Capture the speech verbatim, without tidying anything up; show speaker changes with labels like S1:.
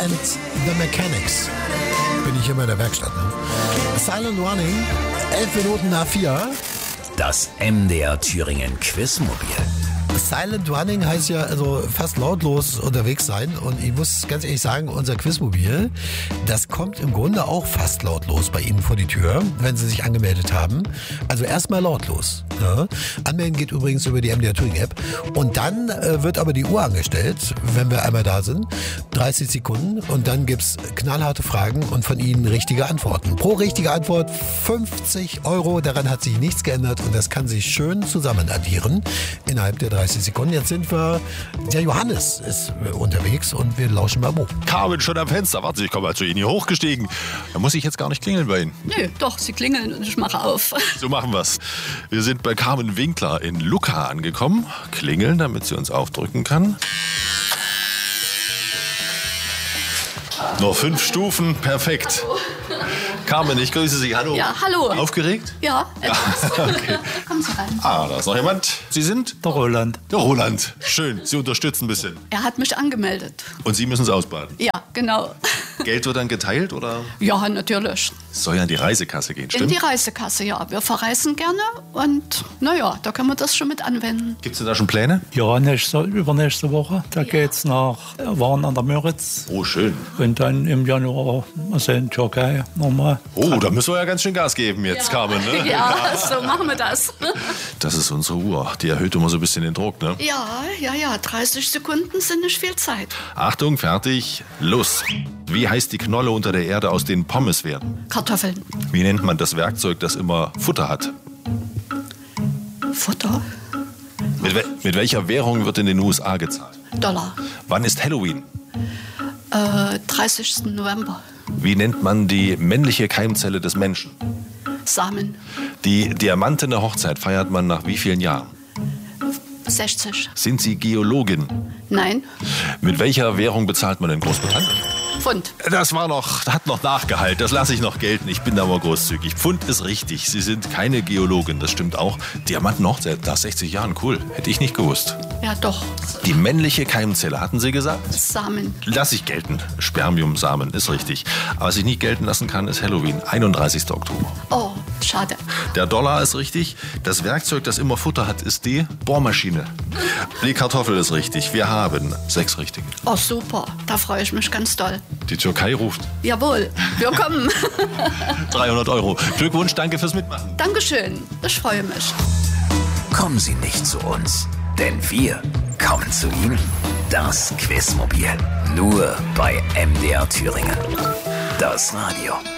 S1: and the Mechanics. Bin ich immer in der Werkstatt, ne? Silent Running, elf Minuten nach vier.
S2: Das M D R Thüringen Quizmobil.
S1: Silent Running heißt ja also fast lautlos unterwegs sein. Und ich muss ganz ehrlich sagen, unser Quizmobil, das kommt im Grunde auch fast lautlos bei Ihnen vor die Tür, wenn Sie sich angemeldet haben. Also erstmal lautlos. Ja. Anmelden geht übrigens über die M D R Thüringen App. Und dann äh, wird aber die Uhr angestellt, wenn wir einmal da sind. dreißig Sekunden. Und dann gibt's knallharte Fragen und von Ihnen richtige Antworten. Pro richtige Antwort fünfzig Euro. Daran hat sich nichts geändert. Und das kann sich schön zusammen addieren innerhalb der dreißig Sekunden. Jetzt sind wir, der Johannes ist unterwegs und wir lauschen mal Mo.
S3: Carmen schon am Fenster. Warte, ich komme mal zu Ihnen hier hochgestiegen. Da muss ich jetzt gar nicht klingeln bei Ihnen.
S4: Nö, doch, Sie klingeln und ich mache auf.
S3: So machen wir's. Wir sind bei Carmen Winkler in Lucca angekommen. Klingeln, damit sie uns aufdrücken kann. Noch fünf Stufen, perfekt. Carmen, ich grüße Sie. Hallo.
S4: Ja, hallo.
S3: Aufgeregt?
S4: Ja, etwas.
S3: Okay.
S4: Kommen Sie rein.
S3: Ah, da ist noch jemand. Sie sind?
S5: Der Roland.
S3: Der Roland. Schön, Sie unterstützen ein bisschen.
S4: Er hat mich angemeldet.
S3: Und Sie müssen es ausbaden.
S4: Ja, genau.
S3: Geld wird dann geteilt, oder?
S4: Ja, natürlich.
S3: Es soll ja in die Reisekasse gehen,
S4: In
S3: stimmt?
S4: die Reisekasse, ja. Wir verreisen gerne und naja, da kann man das schon mit anwenden.
S3: Gibt es denn da schon Pläne?
S5: Ja, nächste, übernächste Woche. Da
S4: Ja.
S5: geht's nach Waren an der Müritz.
S3: Oh, schön.
S5: Und dann im Januar also in Türkei nochmal.
S3: Oh, da müssen wir ja ganz schön Gas geben jetzt, Carmen. Ne?
S4: Ja, so machen wir das.
S3: Das ist unsere Uhr. Die erhöht immer so ein bisschen den Druck, ne?
S4: Ja, ja, ja, dreißig Sekunden sind nicht viel Zeit.
S3: Achtung, fertig, los. Wie heißt die Knolle unter der Erde, aus denen Pommes werden?
S4: Kartoffeln.
S3: Wie nennt man das Werkzeug, das immer Futter hat?
S4: Futter.
S3: Mit, we mit welcher Währung wird in den U S A gezahlt?
S4: Dollar.
S3: Wann ist Halloween?
S4: Äh, dreißigsten November.
S3: Wie nennt man die männliche Keimzelle des Menschen?
S4: Samen.
S3: Die diamantene Hochzeit feiert man nach wie vielen Jahren?
S4: sechzig.
S3: Sind Sie Geologin?
S4: Nein.
S3: Mit welcher Währung bezahlt man in Großbritannien?
S4: Pfund.
S3: Das war noch, hat noch Nachgehalt, das lasse ich noch gelten. Ich bin da mal großzügig. Pfund ist richtig. Sie sind keine Geologin, das stimmt auch. Diamantenhochzeit nach sechzig Jahren, cool. Hätte ich nicht gewusst.
S4: Ja, doch.
S3: Die männliche Keimzelle, hatten Sie gesagt?
S4: Samen.
S3: Lass ich gelten. Spermiumsamen, ist richtig. Aber was ich nicht gelten lassen kann, ist Halloween, einunddreißigsten Oktober.
S4: Oh, schade.
S3: Der Dollar ist richtig. Das Werkzeug, das immer Futter hat, ist die Bohrmaschine. Die Kartoffel ist richtig. Wir haben sechs Richtige.
S4: Oh, super. Da freue ich mich ganz doll.
S3: Die Türkei ruft.
S4: Jawohl, wir kommen.
S3: dreihundert Euro. Glückwunsch, danke fürs Mitmachen.
S4: Dankeschön. Ich freue mich.
S2: Kommen Sie nicht zu uns, denn wir kommen zu Ihnen. Das Quizmobil. Nur bei M D R Thüringen. Das Radio.